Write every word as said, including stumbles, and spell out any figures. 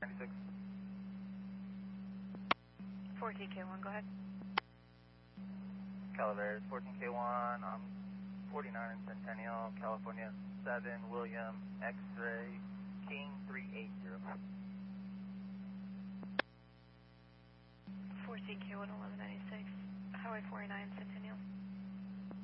ninety-six. fourteen K one, go ahead. Calaveras, fourteen K one, I'm forty-nine Centennial, California seven, William, X-ray, King three eight zero. fourteen K one, eleven ninety-six, Highway forty-nine, Centennial.